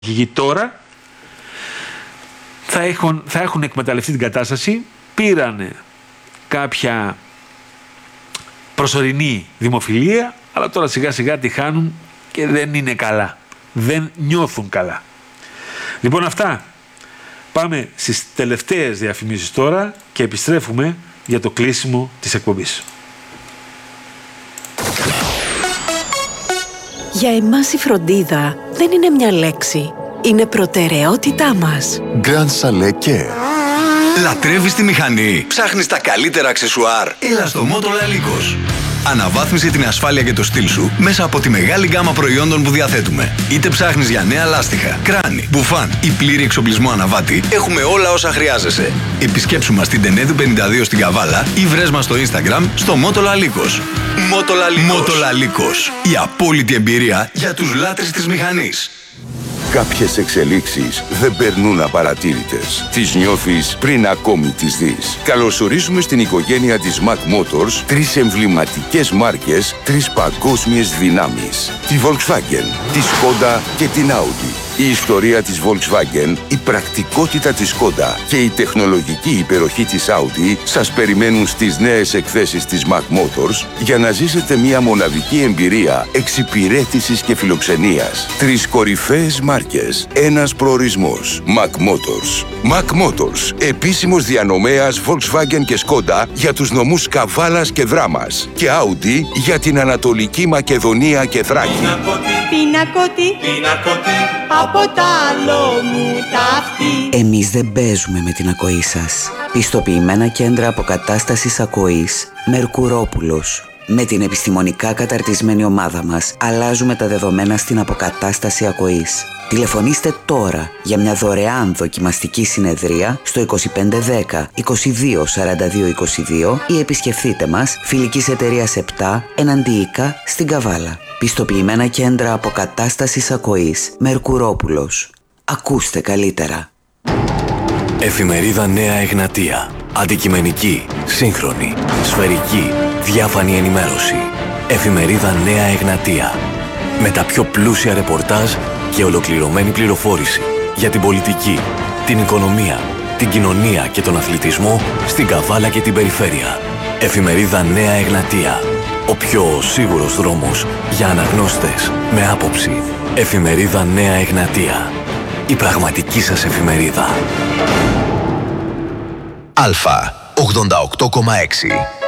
τώρα θα έχουν εκμεταλλευτεί την κατάσταση, πήρανε κάποια προσωρινή δημοφιλία, αλλά τώρα σιγά σιγά τη χάνουν και δεν είναι καλά. Δεν νιώθουν καλά. Λοιπόν, αυτά. Πάμε στις τελευταίες διαφημίσεις τώρα και επιστρέφουμε για το κλείσιμο της εκπομπής. Για εμάς η φροντίδα δεν είναι μια λέξη. Είναι προτεραιότητά μας. Grand Chalet Care. Λατρεύεις τη μηχανή? Ψάχνεις τα καλύτερα αξεσουάρ? Έλα στο Motola Lycos. Αναβάθμισε την ασφάλεια και το στυλ σου μέσα από τη μεγάλη γκάμα προϊόντων που διαθέτουμε. Είτε ψάχνεις για νέα λάστιχα, κράνη, μπουφάν ή πλήρη εξοπλισμό αναβάτη, έχουμε όλα όσα χρειάζεσαι. Επισκέψου μας στην Τενέδου 52 στην Καβάλα ή βρες μας στο Instagram στο Motola Lycos. Motola Lycos. Η απόλυτη εμπειρία για τους λάτρεις της μηχανής. Κάποιες εξελίξεις δεν περνούν απαρατήρητες. Τις νιώθεις πριν ακόμη τις δεις. Καλωσορίζουμε στην οικογένεια της Mac Motors 3 εμβληματικές μάρκες, 3 παγκόσμιες δυνάμεις. Τη Volkswagen, τη Skoda και την Audi. Η ιστορία της Volkswagen, η πρακτικότητα της Skoda και η τεχνολογική υπεροχή της Audi σας περιμένουν στις νέες εκθέσεις της Mac Motors για να ζήσετε μια μοναδική εμπειρία εξυπηρέτησης και φιλοξενίας. 3 κορυφαίες μάρκες, ένας προορισμός. Mac Motors. Mac Motors, επίσημος διανομέας Volkswagen και Skoda για τους νομούς Καβάλας και Δράμας και Audi για την Ανατολική Μακεδονία και Θράκη. Πινακότι, από τα άλλο μου ταύτη. Εμείς δεν παίζουμε με την ακοή σας. Πιστοποιημένα κέντρα αποκατάστασης ακοής Μερκουρόπουλος. Με την επιστημονικά καταρτισμένη ομάδα μας αλλάζουμε τα δεδομένα στην αποκατάσταση ακοής. Τηλεφωνήστε τώρα για μια δωρεάν δοκιμαστική συνεδρία στο 2510 22 42 22 ή επισκεφθείτε μας Φιλικής Εταιρείας 7 Εναντίικα στην Καβάλα. Πιστοποιημένα κέντρα αποκατάστασης ακοής Μερκουρόπουλος. Ακούστε καλύτερα. Εφημερίδα Νέα Εγνατία. Αντικειμενική, σύγχρονη, σφαιρική, διάφανη ενημέρωση. Εφημερίδα Νέα Εγνατία. Με τα πιο πλούσια ρεπορτάζ και ολοκληρωμένη πληροφόρηση για την πολιτική, την οικονομία, την κοινωνία και τον αθλητισμό στην Καβάλα και την περιφέρεια. Εφημερίδα Νέα Εγνατία. Ο πιο σίγουρος δρόμος για αναγνώστες με άποψη. Εφημερίδα Νέα Εγνατία. Η πραγματική σας εφημερίδα. Αλφα 88,6